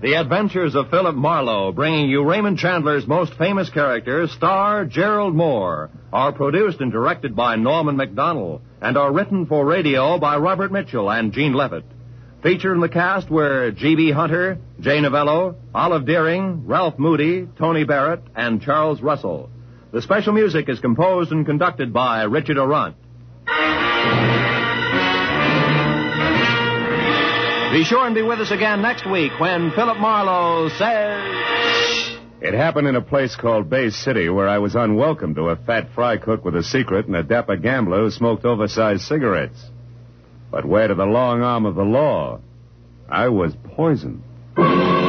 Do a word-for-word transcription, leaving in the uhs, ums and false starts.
The Adventures of Philip Marlowe, bringing you Raymond Chandler's most famous characters, star Gerald Moore, are produced and directed by Norman MacDonald and are written for radio by Robert Mitchell and Gene Levitt. Featured in the cast were G B. Hunter, Jay Novello, Olive Deering, Ralph Moody, Tony Barrett, and Charles Russell. The special music is composed and conducted by Richard Arant. Be sure and be with us again next week when Philip Marlowe says... It happened in a place called Bay City where I was unwelcome to a fat fry cook with a secret and a dapper gambler who smoked oversized cigarettes. But where to the long arm of the law? I was poisoned.